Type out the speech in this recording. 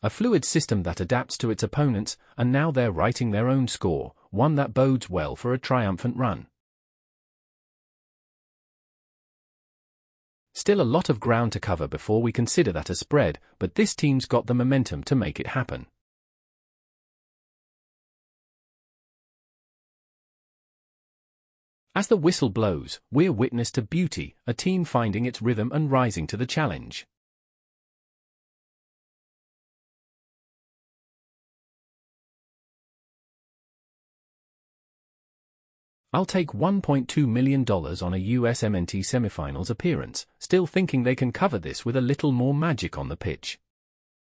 A fluid system that adapts to its opponents, and now they're writing their own score, one that bodes well for a triumphant run. Still a lot of ground to cover before we consider that a spread, but this team's got the momentum to make it happen. As the whistle blows, we're witness to beauty, a team finding its rhythm and rising to the challenge. I'll take $1.2 million on a USMNT semifinals appearance, still thinking they can cover this with a little more magic on the pitch.